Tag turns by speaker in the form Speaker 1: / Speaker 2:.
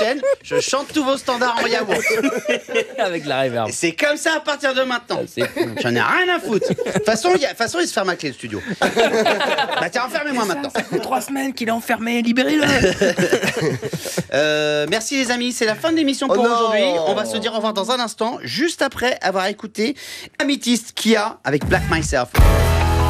Speaker 1: scène, je chante tous vos standards en yaourt.
Speaker 2: Avec la reverb.
Speaker 1: Et c'est comme ça à partir de maintenant.
Speaker 2: C'est fou.
Speaker 1: J'en ai rien à foutre. De toute façon, il se ferme à clé le studio. Bah tiens, enfermez-moi maintenant.
Speaker 2: Ça fait 3 semaines qu'il est enfermé, libérez-le.
Speaker 1: Merci les amis, c'est la fin de l'émission pour aujourd'hui. On va se dire au revoir dans un instant, juste après avoir écouté Amethyst Kia avec Black Myself.